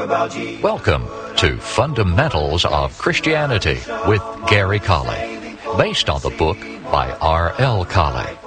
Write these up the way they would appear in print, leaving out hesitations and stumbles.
Welcome to Fundamentals of Christianity with Gary Colley, based on the book by R.L. Colley.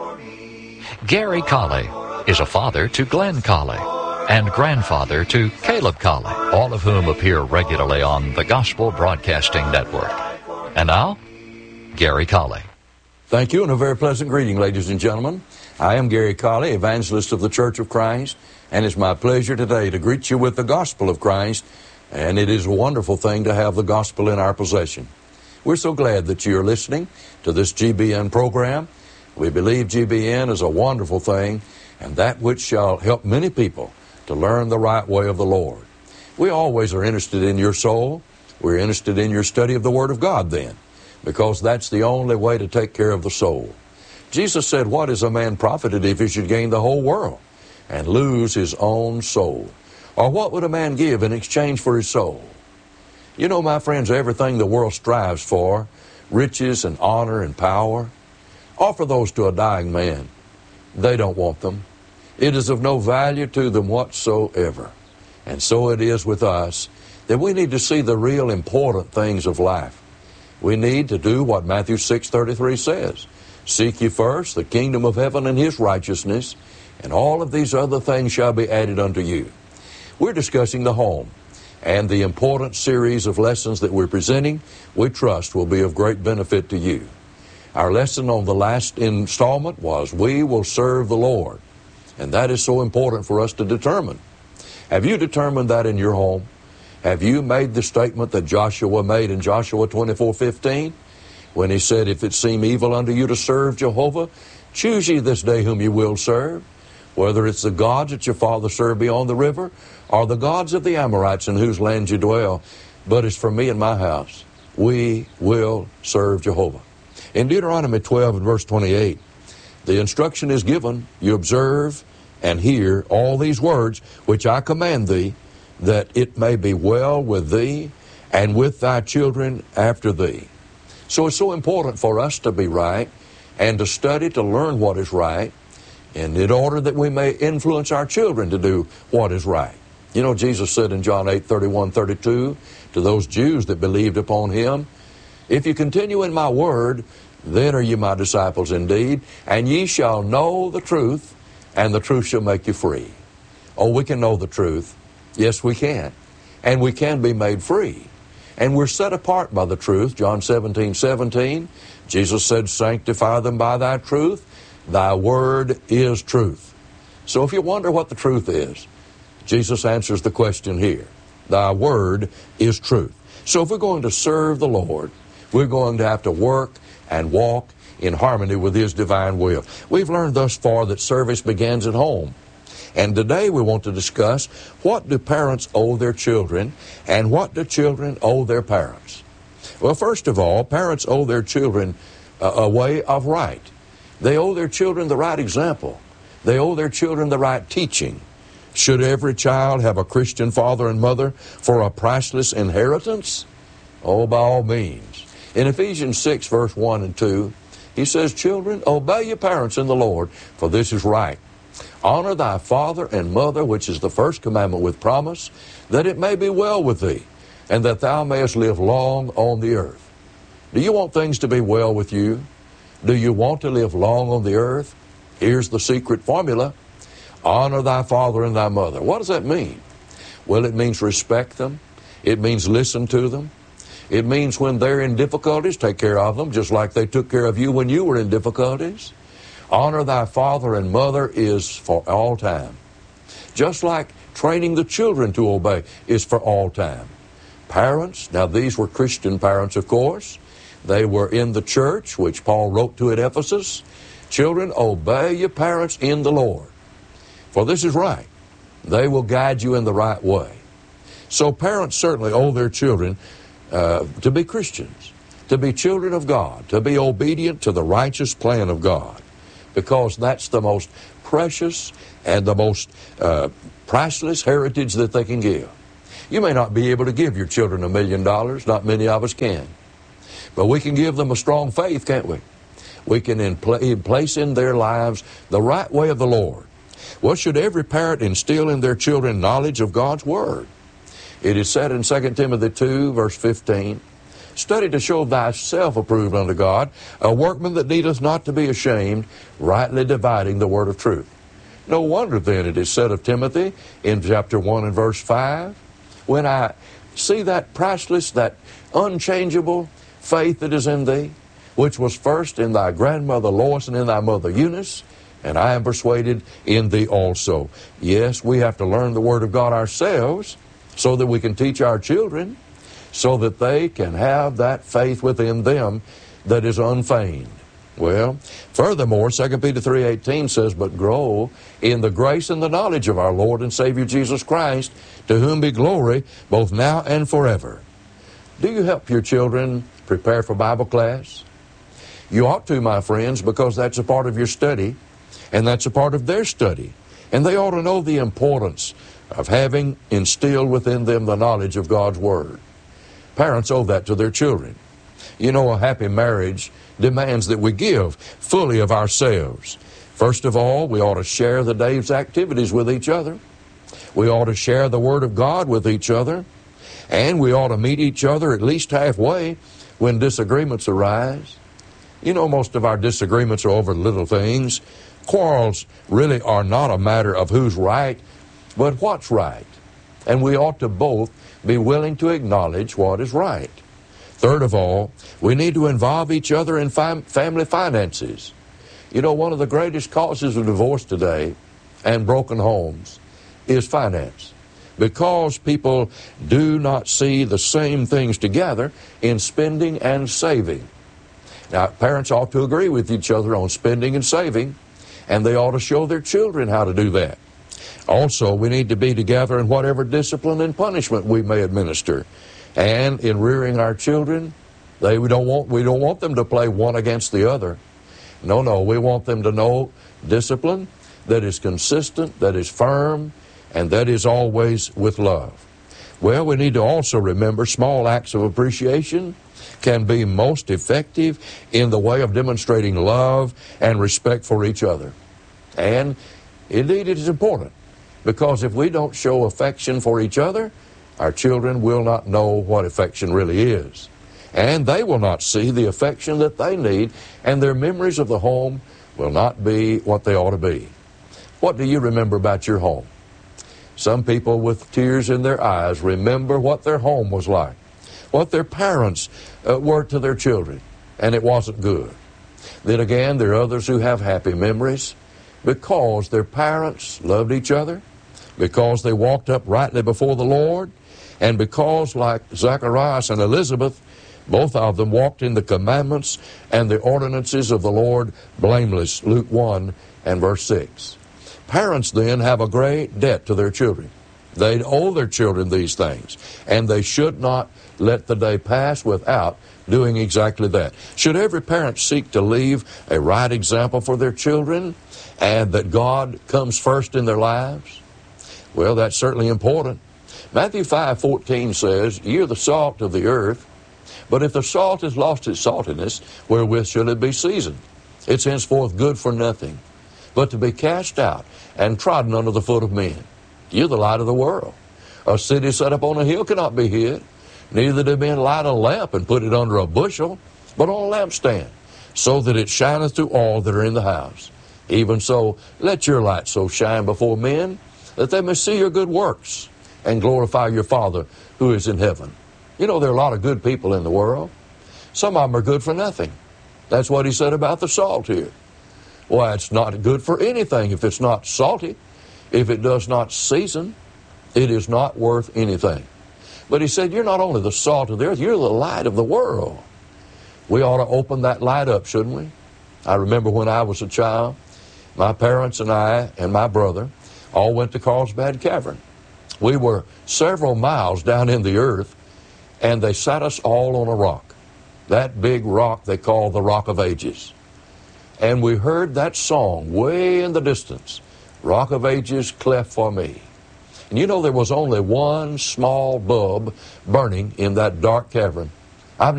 Gary Colley is a father to Glenn Colley and grandfather to Caleb Colley, all of whom appear regularly on the Gospel Broadcasting Network. And now, Gary Colley. Thank you, and a very pleasant greeting, ladies and gentlemen. I am Gary Colley, evangelist of the Church of Christ, and it's my pleasure today to greet you with the gospel of Christ, and it is a wonderful thing to have the gospel in our possession. We're so glad that you're listening to this GBN program. We believe GBN is a wonderful thing, and that which shall help many people to learn the right way of the Lord. We always are interested in your soul. We're interested in your study of the Word of God then, because that's the only way to take care of the soul. Jesus said, "What is a man profited if he should gain the whole world and lose his own soul? Or what would a man give in exchange for his soul?" You know, my friends, everything the world strives for, riches and honor and power, offer those to a dying man. They don't want them. It is of no value to them whatsoever. And so it is with us, that we need to see the real important things of life. We need to do what Matthew 6:33 says. "Seek ye first the kingdom of heaven and his righteousness, and all of these other things shall be added unto you." We're discussing the home, and the important series of lessons that we're presenting, we trust will be of great benefit to you. Our lesson on the last installment was, "We will serve the Lord." And that is so important for us to determine. Have you determined that in your home? Have you made the statement that Joshua made in Joshua 24:15? When he said, "If it seem evil unto you to serve Jehovah, choose ye this day whom you will serve, whether it's the gods that your father served beyond the river, or the gods of the Amorites in whose land you dwell. But as for me and my house, we will serve Jehovah." In Deuteronomy 12 and verse 28, the instruction is given, "You observe and hear all these words which I command thee, that it may be well with thee and with thy children after thee." So it's so important for us to be right and to study to learn what is right, and in order that we may influence our children to do what is right. You know, Jesus said in John 8:31-32 to those Jews that believed upon him, "If you continue in my word, then are ye my disciples indeed, and ye shall know the truth, and the truth shall make you free." Oh, we can know the truth. Yes, we can. And we can be made free. And we're set apart by the truth. John 17:17, Jesus said, "Sanctify them by thy truth. Thy word is truth." So if you wonder what the truth is, Jesus answers the question here. Thy word is truth. So if we're going to serve the Lord, we're going to have to work and walk in harmony with his divine will. We've learned thus far that service begins at home. And today we want to discuss, what do parents owe their children, and what do children owe their parents? Well, first of all, parents owe their children a way of right. They owe their children the right example. They owe their children the right teaching. Should every child have a Christian father and mother for a priceless inheritance? Oh, by all means. In Ephesians 6, verse 1 and 2, he says, "Children, obey your parents in the Lord, for this is right. Honor thy father and mother, which is the first commandment with promise, that it may be well with thee, and that thou mayest live long on the earth." Do you want things to be well with you? Do you want to live long on the earth? Here's the secret formula. Honor thy father and thy mother. What does that mean? Well, it means respect them. It means listen to them. It means when they're in difficulties, take care of them, just like they took care of you when you were in difficulties. Honor thy father and mother is for all time. Just like training the children to obey is for all time. Parents, now these were Christian parents, of course. They were in the church, which Paul wrote to at Ephesus. "Children, obey your parents in the Lord, for this is right. They will guide you in the right way." So parents certainly owe their children to be Christians, to be children of God, to be obedient to the righteous plan of God, because that's the most precious and the most priceless heritage that they can give. You may not be able to give your children $1 million. Not many of us can. But we can give them a strong faith, can't we? We can place in their lives the right way of the Lord. Well, should every parent instill in their children knowledge of God's Word? It is said in 2 Timothy 2, verse 15, study to show thyself approved unto God, a workman that needeth not to be ashamed, rightly dividing the word of truth. No wonder then it is said of Timothy in chapter 1 and verse 5, when I see that priceless, that unchangeable faith that is in thee, which was first in thy grandmother Lois and in thy mother Eunice, and I am persuaded in thee also. Yes, we have to learn the Word of God ourselves so that we can teach our children, so that they can have that faith within them that is unfeigned. Well, furthermore, 2 Peter 3:18 says, but grow in the grace and the knowledge of our Lord and Savior Jesus Christ, to whom be glory both now and forever. Do you help your children prepare for Bible class? You ought to, my friends, because that's a part of your study, and that's a part of their study. And they ought to know the importance of having instilled within them the knowledge of God's Word. Parents owe that to their children. You know, a happy marriage demands that we give fully of ourselves. First of all, we ought to share the day's activities with each other. We ought to share the Word of God with each other. And we ought to meet each other at least halfway when disagreements arise. You know, most of our disagreements are over little things. Quarrels really are not a matter of who's right, but what's right. And we ought to both be willing to acknowledge what is right. Third of all, we need to involve each other in family finances. You know, one of the greatest causes of divorce today and broken homes is finance, because people do not see the same things together in spending and saving. Now, parents ought to agree with each other on spending and saving, and they ought to show their children how to do that. Also, we need to be together in whatever discipline and punishment we may administer. And in rearing our children, we don't want them to play one against the other. No, we want them to know discipline that is consistent, that is firm, and that is always with love. Well, we need to also remember small acts of appreciation can be most effective in the way of demonstrating love and respect for each other. And indeed, it is important, because if we don't show affection for each other, our children will not know what affection really is. And they will not see the affection that they need, and their memories of the home will not be what they ought to be. What do you remember about your home? Some people with tears in their eyes remember what their home was like, what their parents were to their children, and it wasn't good. Then again, there are others who have happy memories because their parents loved each other, because they walked uprightly before the Lord, and because, like Zacharias and Elizabeth, both of them walked in the commandments and the ordinances of the Lord blameless, Luke 1 and verse 6. Parents then have a great debt to their children. They owe their children these things, and they should not let the day pass without doing exactly that. Should every parent seek to leave a right example for their children, and that God comes first in their lives? Well, that's certainly important. Matthew 5:14 says, "Ye are the salt of the earth, but if the salt has lost its saltiness, wherewith shall it be seasoned? It's henceforth good for nothing, but to be cast out and trodden under the foot of men. You're the light of the world. A city set up on a hill cannot be hid. Neither do men light a lamp and put it under a bushel, but on a lampstand, so that it shineth to all that are in the house. Even so, let your light so shine before men, that they may see your good works and glorify your Father who is in heaven." You know, there are a lot of good people in the world. Some of them are good for nothing. That's what he said about the salt here. Well, it's not good for anything if it's not salty. If it does not season, it is not worth anything. But he said, you're not only the salt of the earth, you're the light of the world. We ought to open that light up, shouldn't we? I remember when I was a child, my parents and I and my brother all went to Carlsbad Cavern. We were several miles down in the earth, and they sat us all on a rock. That big rock they call the Rock of Ages. And we heard that song way in the distance, "Rock of Ages, cleft for me." And you know, there was only one small bulb burning in that dark cavern.